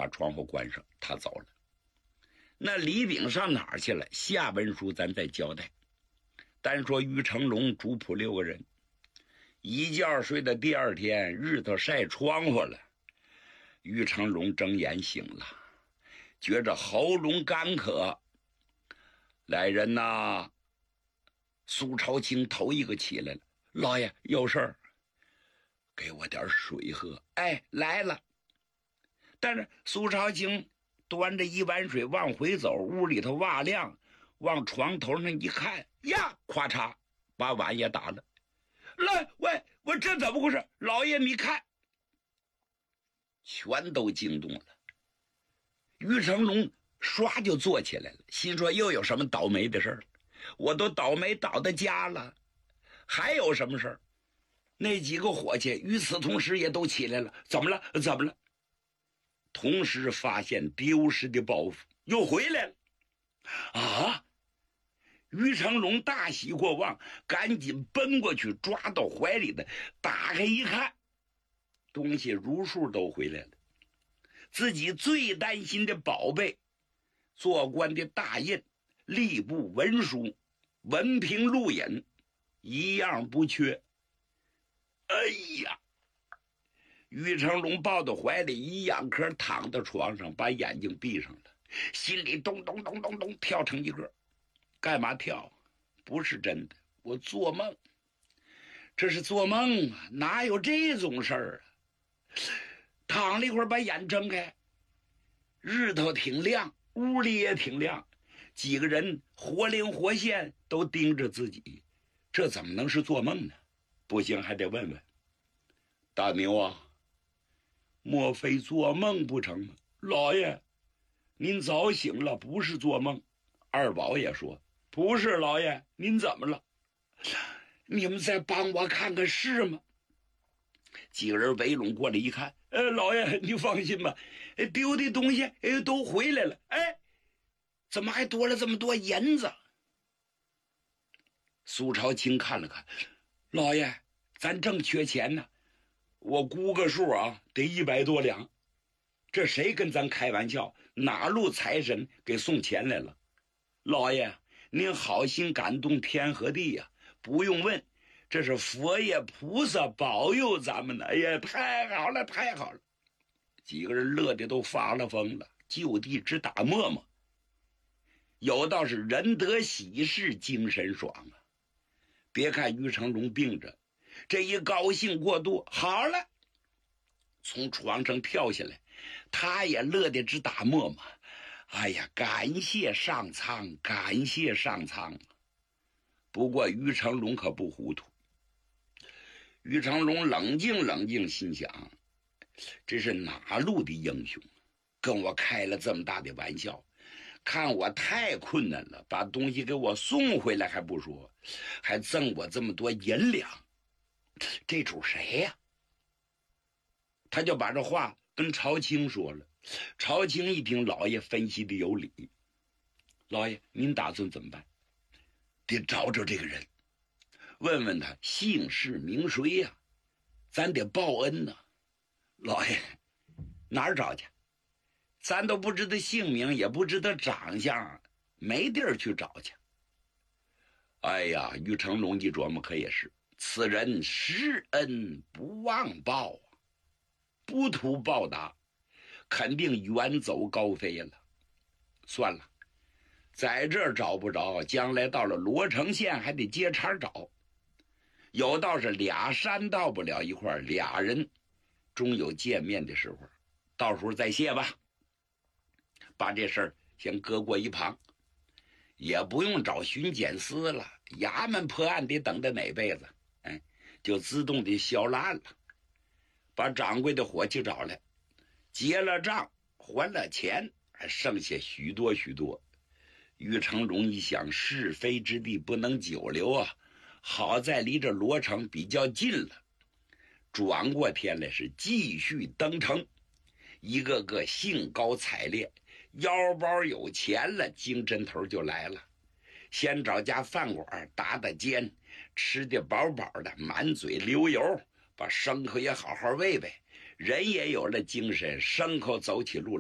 把窗户关上，他走了。那李炳上哪儿去了？下文书咱再交代。单说于成龙主仆6个人，一觉睡到第二天，日头晒窗户了。于成龙睁眼醒了，觉着喉咙干渴。来人呐！苏朝清头一个起来了，老爷有事儿，给我点水喝。哎，来了。但是苏朝清端着一碗水往回走，屋里头瓦亮，往床头上一看，呀，咵嚓，把碗也打了。来，喂，我这怎么回事？老爷你看，全都惊动了。于成龙唰就坐起来了，心说又有什么倒霉的事儿？我都倒霉倒到家了，还有什么事儿？那几个伙计与此同时也都起来了。怎么了？怎么了？同时发现丢失的包袱又回来了。啊！于成龙大喜过望，赶紧奔过去，抓到怀里的，打开一看，东西如数都回来了。自己最担心的宝贝，做官的大印、吏部文书、文凭录引，一样不缺。哎呀！于成龙抱到怀里，一仰壳躺到床上，把眼睛闭上了，心里咚咚咚咚咚跳成一个。干嘛跳？不是真的，我做梦。这是做梦啊，哪有这种事儿啊？躺了一会儿，把眼睁开，日头挺亮，屋里也挺亮，几个人活灵活现都盯着自己，这怎么能是做梦呢？不行，还得问问大牛啊，莫非做梦不成吗？老爷，您早醒了，不是做梦。二宝也说不是，老爷您怎么了？你们再帮我看看是吗？几个人围拢过来一看，老爷你放心吧，丢的东西都回来了。哎，怎么还多了这么多银子？苏朝清看了看，老爷咱正缺钱呢，我估个数啊，得100多两。这谁跟咱开玩笑？哪路财神给送钱来了？老爷您好心感动天和地呀，不用问，这是佛爷菩萨保佑咱们的。哎呀，太好了太好了！几个人乐得都发了疯了，就地直打沫沫。有道是人得喜事精神爽啊！别看于成龙病着，这一高兴过度，好了，从床上跳下来，他也乐得直打沫沫。哎呀，感谢上苍，感谢上苍！不过于成龙可不糊涂。于成龙冷静冷静，心想，这是哪路的英雄，跟我开了这么大的玩笑，看我太困难了，把东西给我送回来还不说，还赠我这么多银两，这主谁呀？他就把这话跟朝清说了。朝清一听老爷分析的有理，老爷您打算怎么办？得找找这个人，问问他姓氏名谁呀，咱得报恩呢。老爷哪儿找去？咱都不知道姓名，也不知道长相，没地儿去找去。哎呀，于成龙一琢磨，可也是，此人施恩不忘报啊，不图报答，肯定远走高飞了。算了，在这儿找不着，将来到了罗城县还得接茬找。有道是俩山到不了一块儿，俩人终有见面的时候，到时候再谢吧。把这事儿先搁过一旁，也不用找巡检司了，衙门破案得等到哪辈子，就自动的消烂了。把掌柜的伙计找来，结了账，还了钱，还剩下许多许多。于成龙一想，是非之地不能久留啊，好在离这罗城比较近了，转过天来是继续登城。一个个兴高采烈，腰包有钱了，精神头就来了。先找家饭馆打打尖，吃得饱饱的，满嘴流油，把牲口也好好喂喂，人也有了精神，牲口走起路来